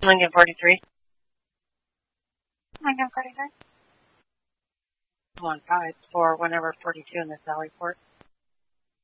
Lincoln 43. Lincoln 43. 15 for whenever 42 in the Sally Port.